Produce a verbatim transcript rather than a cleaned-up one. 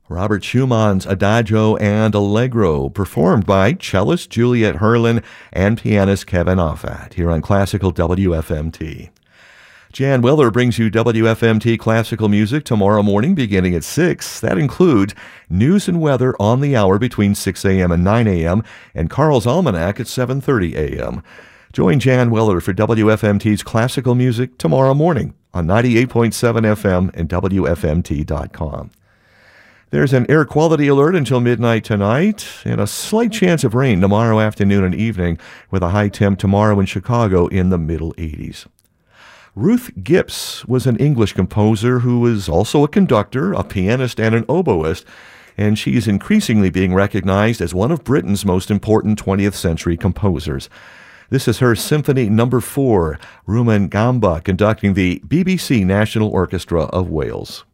Robert Schumann's Adagio and Allegro, performed by cellist Juliet Herlin and pianist Kevin Offat, here on Classical W F M T. Jan Weller brings you W F M T Classical Music tomorrow morning beginning at six. That includes news and weather on the hour between six a.m. and nine a.m. and Carl's Almanac at seven thirty a.m. Join Jan Weller for W F M T's Classical Music tomorrow morning on ninety-eight point seven F M and W F M T dot com. There's an air quality alert until midnight tonight, and a slight chance of rain tomorrow afternoon and evening, with a high temp tomorrow in Chicago in the middle eighties. Ruth Gipps was an English composer who was also a conductor, a pianist, and an oboist, and she's increasingly being recognized as one of Britain's most important twentieth century composers. This is her Symphony Number four, Rumen Gamba, conducting the B B C National Orchestra of Wales.